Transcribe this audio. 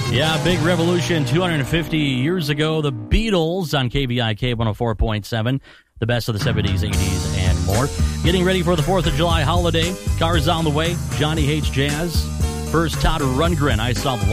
Yeah, big revolution 250 years ago. The Beatles on KBIK 104.7. The best of the 70s, 80s, and more. Getting ready for the 4th of July holiday. Cars on the way. Johnny Hates Jazz. First, Todd Rundgren. I Saw the